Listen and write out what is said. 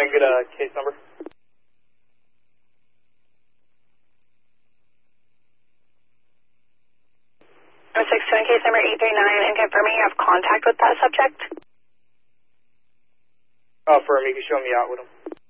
I get a case number? 610 case number 839 and confirming you have contact with that subject. Affirm, you can show me out with him.